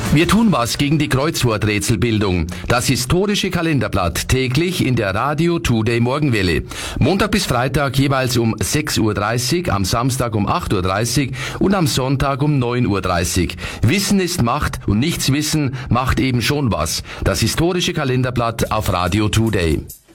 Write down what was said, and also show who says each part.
Speaker 1: Wir tun was gegen die Kreuzworträtselbildung. Das historische Kalenderblatt täglich in der Radio Today Morgenwelle. Montag bis Freitag jeweils um 6.30 Uhr, am Samstag um 8.30 Uhr und am Sonntag um 9.30 Uhr. Wissen ist Macht und Nichtswissen macht eben schon was. Das historische Kalenderblatt auf Radio Today.